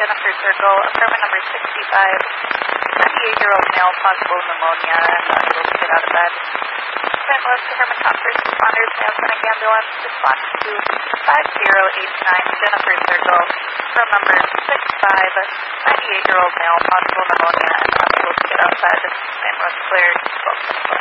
Jennifer Circle, apartment number 65, 98-year-old male, possible pneumonia, and unable to get out of bed. St. Louis Government Top First Responders may have sent an ambulance response to 5089 Jennifer Circle, room number 65, 98-year-old male, possible pneumonia, and unable to get outside. St. Louis cleared, 1274.